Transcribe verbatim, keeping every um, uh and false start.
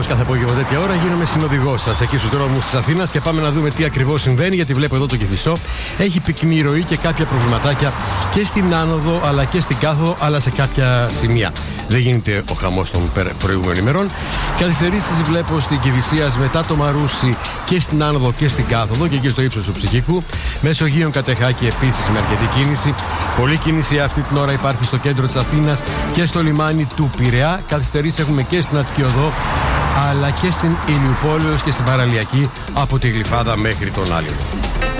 όπως κάθε απόγευμα τέτοια ώρα, γίνομαι συνοδηγός σας εκεί στους δρόμους της Αθήνας και πάμε να δούμε τι ακριβώς συμβαίνει. Γιατί βλέπω εδώ το Κηφισό έχει πυκνή ροή και κάποια προβληματάκια και στην άνοδο αλλά και στην κάθοδο, αλλά σε κάποια σημεία. Δεν γίνεται ο χαμός των προηγούμενων ημερών. Καθυστερήσεις βλέπω στην Κηφισίας μετά το Μαρούσι και στην άνοδο και στην κάθοδο και εκεί στο ύψος του Ψυχικού. Μεσογείων Κατεχάκη επίσης με αρκετή κίνηση. Πολλή κίνηση αυτή την ώρα υπάρχει στο κέντρο της Αθήνας και στο λιμάνι του Πειραιά. Καθυστερήσεις έχουμε και στην Αττική Οδό αλλά και στην Ηλιουπόλεως και στην Παραλιακή από τη Γλυφάδα μέχρι τον Άλυμο.